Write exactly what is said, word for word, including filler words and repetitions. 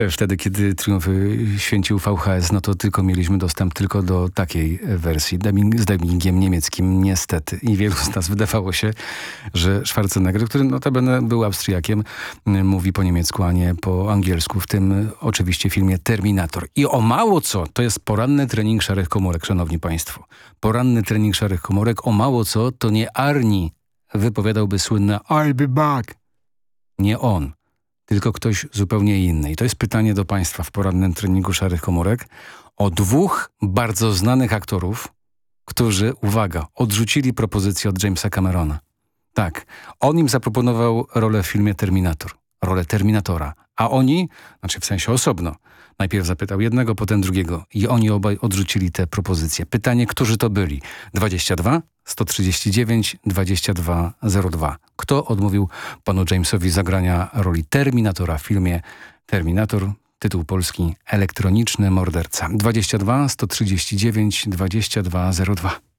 Wtedy, kiedy Triumfy święcił V H S, no to tylko mieliśmy dostęp tylko do takiej wersji, dubbing, z dubbingiem niemieckim, niestety. I wielu z nas wydawało się, że Schwarzenegger, który notabene był Austriakiem, mówi po niemiecku, a nie po angielsku, w tym oczywiście filmie Terminator. I o mało co, to jest poranny trening Szarych Komórek, szanowni państwo. Poranny trening Szarych Komórek, o mało co, to nie Arnie wypowiadałby słynne I'll be back. Nie on, tylko ktoś zupełnie inny. I to jest pytanie do państwa w porannym treningu Szarych Komórek o dwóch bardzo znanych aktorów, którzy, uwaga, odrzucili propozycję od Jamesa Camerona. Tak, on im zaproponował rolę w filmie Terminator, rolę Terminatora, a oni, znaczy w sensie osobno, najpierw zapytał jednego, potem drugiego i oni obaj odrzucili te propozycje. Pytanie, którzy to byli? dwadzieścia dwa, sto trzydzieści dziewięć, dwadzieścia dwa, zero dwa. Kto odmówił panu Jamesowi zagrania roli Terminatora w filmie Terminator? Tytuł polski Elektroniczny morderca. dwadzieścia dwa, sto trzydzieści dziewięć, dwadzieścia dwa, zero dwa.